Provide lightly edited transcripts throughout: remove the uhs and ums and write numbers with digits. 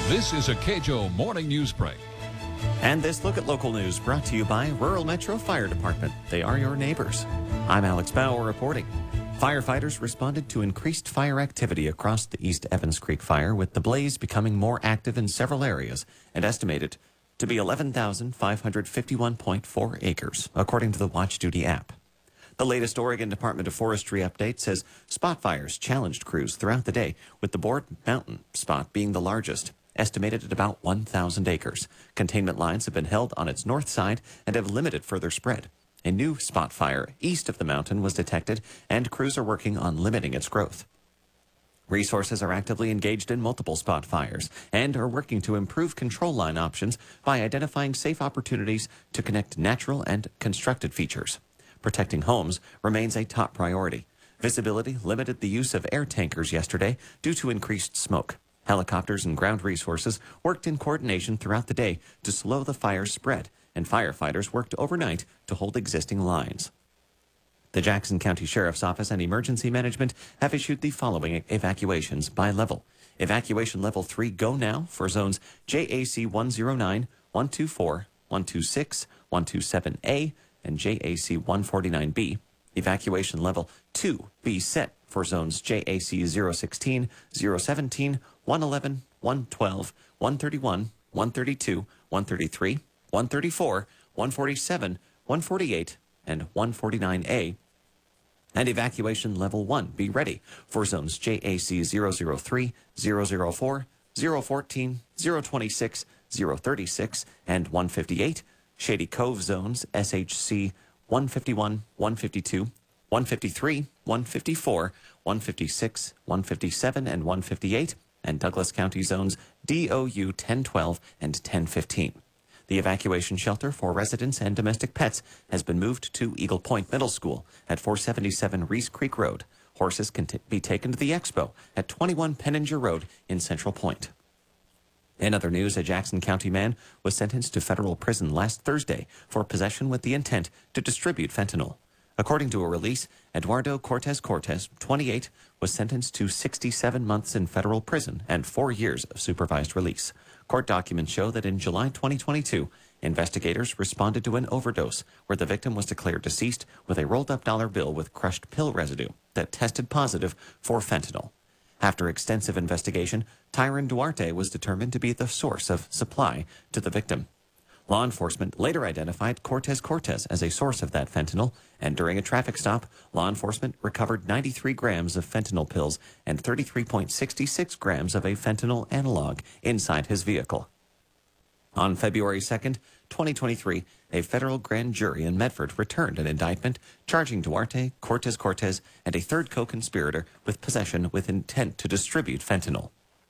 This is a KJO Morning News Break. And this look at local news brought to you by Rural Metro Fire Department. They are your neighbors. I'm Alex Bauer reporting. Firefighters responded to increased fire activity across the East Evans Creek fire, with the blaze becoming more active in several areas and estimated to be 11,551.4 acres, according to the Watch Duty app. The latest Oregon Department of Forestry update says spot fires challenged crews throughout the day, with the Board Mountain spot being the largest, estimated at about 1,000 acres. Containment lines have been held on its north side and have limited further spread. A new spot fire east of the mountain was detected, and crews are working on limiting its growth. Resources are actively engaged in multiple spot fires and are working to improve control line options by identifying safe opportunities to connect natural and constructed features. Protecting homes remains a top priority. Visibility limited the use of air tankers yesterday due to increased smoke. Helicopters and ground resources worked in coordination throughout the day to slow the fire's spread, and firefighters worked overnight to hold existing lines. The Jackson County Sheriff's Office and Emergency Management have issued the following evacuations by level. Evacuation Level 3 go now for zones JAC 109, 124, 126, 127A, and JAC 149B. Evacuation Level 2 be set for zones JAC 016, 017, 111, 112, 131, 132, 133, 134, 147, 148, and 149A. And Evacuation Level 1 be ready for zones JAC 003, 004, 014, 026, 036, and 158. Shady Cove zones SHC 151, 152, 153, 154, 156, 157, and 158, and Douglas County zones DOU 1012 and 1015. The evacuation shelter for residents and domestic pets has been moved to Eagle Point Middle School at 477 Reese Creek Road. Horses can be taken to the Expo at 21 Penninger Road in Central Point. In other news, a Jackson County man was sentenced to federal prison last Thursday for possession with the intent to distribute fentanyl. According to a release, Eduardo Cortez, 28, was sentenced to 67 months in federal prison and 4 years of supervised release. Court documents show that in July 2022, investigators responded to an overdose where the victim was declared deceased with a rolled-up dollar bill with crushed pill residue that tested positive for fentanyl. After extensive investigation, Tyron Duarte was determined to be the source of supply to the victim. Law enforcement later identified Cortez as a source of that fentanyl, and during a traffic stop, law enforcement recovered 93 grams of fentanyl pills and 33.66 grams of a fentanyl analog inside his vehicle. On February 2nd, 2023, a federal grand jury in Medford returned an indictment charging Duarte, Cortez, and a third co-conspirator with possession with intent to distribute fentanyl.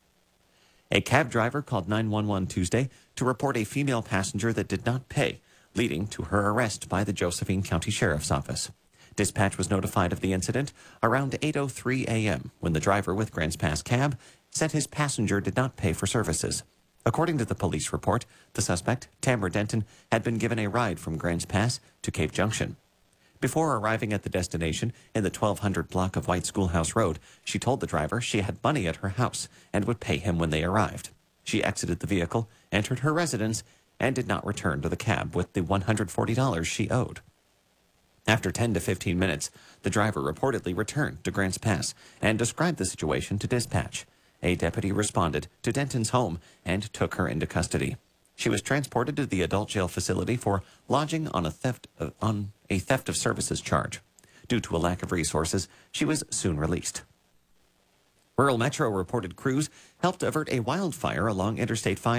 A cab driver called 911 Tuesday to report a female passenger that did not pay, leading to her arrest by the Josephine County Sheriff's Office. Dispatch was notified of the incident around 8:03 a.m. when the driver with Grants Pass Cab said his passenger did not pay for services. According to the police report, the suspect, Tamara Denton, had been given a ride from Grants Pass to Cape Junction. Before arriving at the destination in the 1200 block of White Schoolhouse Road, she told the driver she had money at her house and would pay him when they arrived. She exited the vehicle, entered her residence, and did not return to the cab with the $140 she owed. After 10 to 15 minutes, the driver reportedly returned to Grants Pass and described the situation to dispatch. A deputy responded to Denton's home and took her into custody. She was transported to the adult jail facility for lodging on a theft of services charge. Due to a lack of resources, she was soon released. Rural Metro reported crews helped avert a wildfire along Interstate 5